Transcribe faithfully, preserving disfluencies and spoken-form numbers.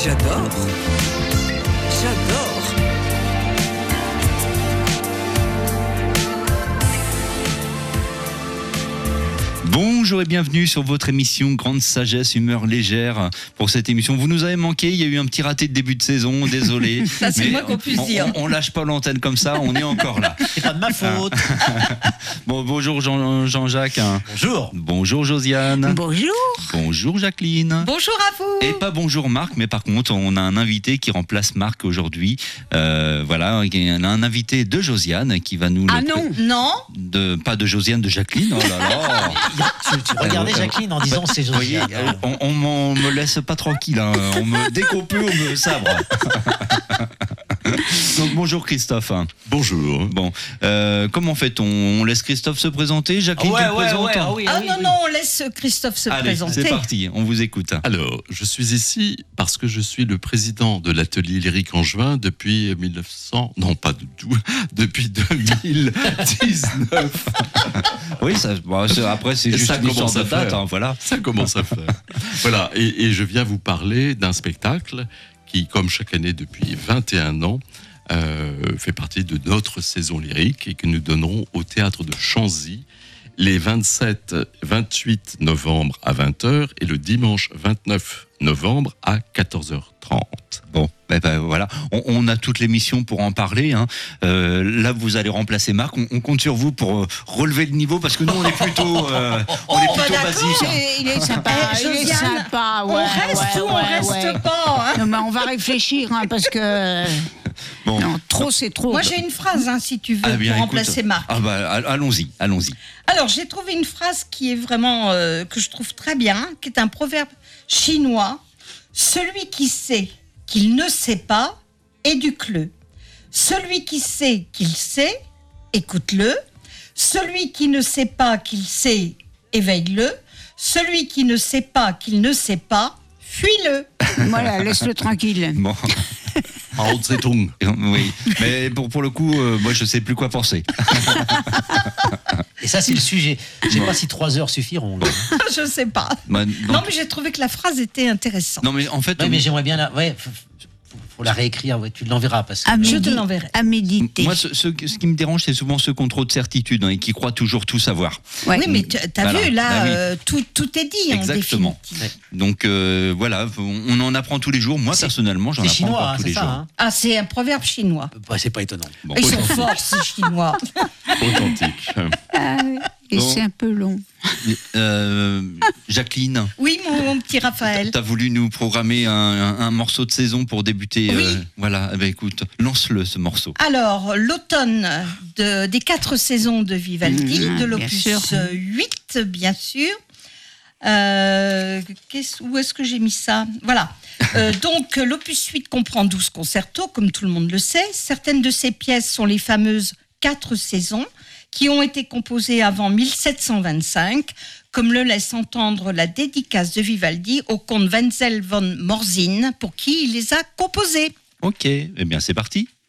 J'adore. J'adore. Bonjour et bienvenue sur votre émission Grande Sagesse, Humeur Légère. Pour cette émission, vous nous avez manqué, il y a eu un petit raté de début de saison, désolé. Ça c'est moi qu'on puisse on, dire. On, on lâche pas l'antenne comme ça, on est encore là. C'est pas de ma faute. Bon, bonjour Jean, Jean-Jacques. Bonjour. Bonjour Josiane. Bonjour. Bonjour Jacqueline. Bonjour à vous. Et pas bonjour Marc, mais par contre, on a un invité qui remplace Marc aujourd'hui. Euh, voilà, on a un invité de Josiane qui va nous... Ah le- non. Non. de, Pas de Josiane, de Jacqueline. Oh là là. Tu, tu regardais Jacqueline en disant c'est Vous voyez, Josiane. on, on, m'en- me laisse pas tranquille. Hein. On me, dès qu'on peut, on me sabre. Donc bonjour Christophe. Bonjour. Bon, euh, comment fait-on On laisse Christophe se présenter. Jacqueline, tu le présentes ah oui, Ah oui, non, oui. non, on laisse Christophe se Allez, présenter. c'est parti. On vous écoute. Alors, je suis ici parce que je suis le président de l'atelier lyrique Angevin depuis mille neuf cents, non pas du tout, depuis deux mille dix-neuf. Oui, ça, bon, c'est- après c'est Et juste ça une histoire commence de à date. faire. Hein, voilà. Ça commence à faire. Voilà, et, et je viens vous parler d'un spectacle qui, comme chaque année depuis vingt et un ans, euh, fait partie de notre saison lyrique et que nous donnerons au théâtre de Chanzy les vingt-sept vingt-huit novembre à vingt heures et le dimanche vingt-neuf novembre à quatorze heures trente. Bon, ben, ben, voilà, on, on a toute l'émission pour en parler. Hein. Euh, là, vous allez remplacer Marc. On, on compte sur vous pour euh, relever le niveau parce que nous, on est plutôt, euh, on est Oh, bah, plutôt d'accord. basique. hein. Il est sympa, Eh, il est Josiane, sympa. on Ouais, reste ouais, ou on ouais, reste ouais. pas hein. Non, mais on va réfléchir hein, parce que Bon. non, trop c'est trop. Moi j'ai une phrase hein, si tu veux Ah, bien, pour écoute. remplacer Marc. Ah bah, all- allons-y, allons-y. Alors j'ai trouvé une phrase qui est vraiment euh, que je trouve très bien, qui est un proverbe chinois. Celui qui sait qu'il ne sait pas, éduque-le. Celui qui sait qu'il sait, écoute-le. Celui qui ne sait pas qu'il sait, éveille-le. Celui qui ne sait pas qu'il ne sait pas, fuis-le. Voilà, laisse-le tranquille. Bon, Mao Tse-tung. oui. Mais pour, pour le coup, euh, moi, je sais plus quoi penser. Et ça, c'est le sujet. Je sais pas si trois heures suffiront. là. Je sais pas. Bah, Non donc- mais j'ai trouvé que la phrase était intéressante. non, mais en fait, Ouais, on- mais j'aimerais bien la. Ouais, faut, faut- faut la réécrire. Ouais, tu l'enverras parce que. À Je te médi- l'enverrai. À méditer. moi, ce, ce- ce qui me dérange, c'est souvent ceux qui ont trop de certitude hein, et qui croient toujours tout savoir. Ouais. Oui, mais tu as Voilà. vu, là, Bah oui. euh, tout, tout est dit Exactement. en définitive. Donc euh, voilà, on, on en apprend tous les jours. Moi, C'est- personnellement, j'en C'est apprends chinois, encore hein, tous c'est les ça. jours. Hein. Ah, c'est un proverbe chinois. Ouais, c'est pas étonnant. Bon. Ils sont forts, ces Chinois. Authentique. Et Bon. c'est un peu long. Euh, Jacqueline, Oui, mon, mon petit Raphaël. t'as voulu nous programmer un, un- un morceau de saison pour débuter. Oui. euh, voilà, eh ben, écoute, lance-le ce morceau. Alors, l'automne de, des quatre saisons de Vivaldi, Mmh, de bien l'opus sûr. huit, bien sûr. Euh, qu'est-ce- où est-ce que j'ai mis ça ? Voilà. Euh, donc, l'opus huit comprend douze concertos, comme tout le monde le sait. Certaines de ces pièces sont les fameuses quatre saisons, qui ont été composées avant mille sept cent vingt-cinq, comme le laisse entendre la dédicace de Vivaldi au comte Wenzel von Morzin, pour qui il les a composées. Ok, eh bien c'est parti.